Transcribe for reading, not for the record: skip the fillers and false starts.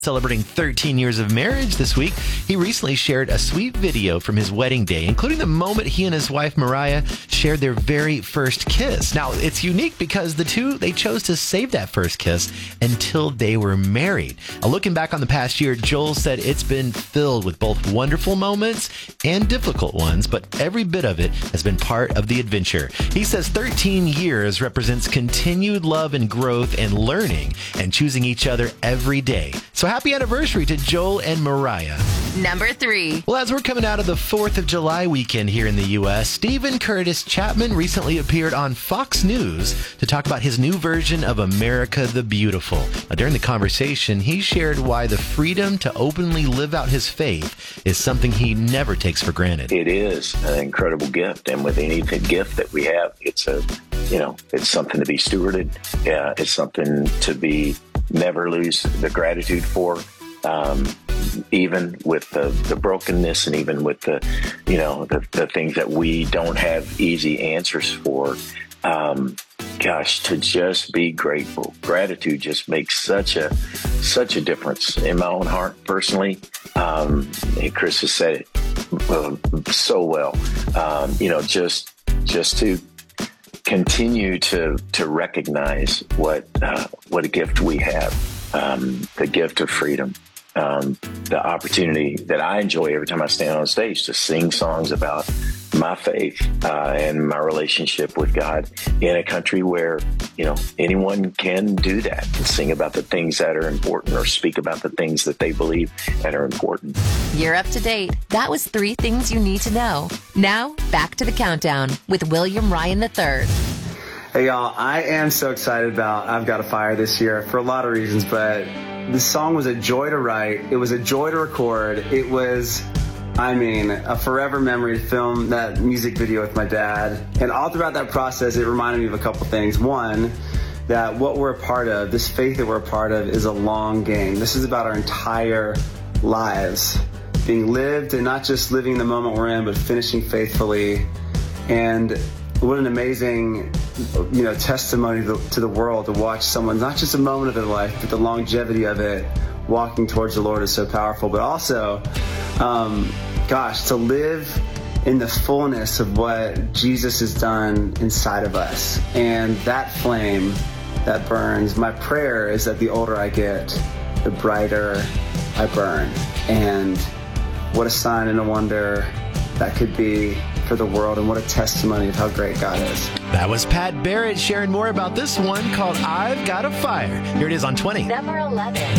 Celebrating 13 years of marriage this week, he recently shared a sweet video from his wedding day, including the moment he and his wife Mariah shared their very first kiss. Now, it's unique because the two, they chose to save that first kiss until they were married. Looking back on the past year, Joel said it's been filled with both wonderful moments and difficult ones, but every bit of it has been part of the adventure. He says 13 years represents continued love and growth and learning and choosing each other every day. So happy anniversary to Joel and Mariah. Number 3. Well, as we're coming out of the 4th of July weekend here in the U.S., Stephen Curtis Chapman recently appeared on Fox News to talk about his new version of America the Beautiful. Now, during the conversation, he shared why the freedom to openly live out his faith is something he never takes for granted. It is an incredible gift, and with any gift that we have, it's something to be stewarded. It's something to never lose the gratitude for. Even with the brokenness and even with the things that we don't have easy answers for, to just be grateful. Gratitude just makes such a difference in my own heart personally. Chris has said it so well. Just to continue to recognize what a gift we have, the gift of freedom. The opportunity that I enjoy every time I stand on stage to sing songs about my faith and my relationship with God in a country where, anyone can do that and sing about the things that are important or speak about the things that they believe that are important. You're up to date. That was 3 things you need to know. Now, back to the countdown with William Ryan III. Hey, y'all. I am so excited about I've Got a Fire this year for a lot of reasons, but this song was a joy to write. It was a joy to record. It was, a forever memory to film that music video with my dad. And all throughout that process, it reminded me of a couple things. One, that what we're a part of, this faith that we're a part of, is a long game. This is about our entire lives being lived, and not just living the moment we're in, but finishing faithfully. And what an amazing, testimony to the world to watch someone, not just a moment of their life, but the longevity of it, walking towards the Lord is so powerful. But also, to live in the fullness of what Jesus has done inside of us. And that flame that burns, my prayer is that the older I get, the brighter I burn. And what a sign and a wonder that could be for the world, and what a testimony of how great God is. That was Pat Barrett sharing more about this one called I've Got a Fire. Here it is on 20. Number 11.